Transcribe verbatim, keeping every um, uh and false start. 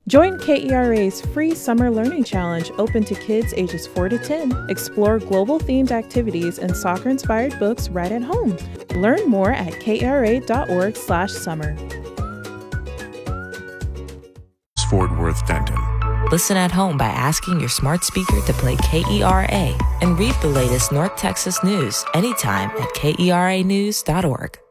Join K E R A's free Summer Learning Challenge open to kids ages four to ten. Explore global-themed activities and soccer-inspired books right at home. Learn more at kra.org slash summer. Fort Worth Denton. Listen at home by asking your smart speaker to play K E R A and read the latest North Texas news anytime at K E R A news dot org.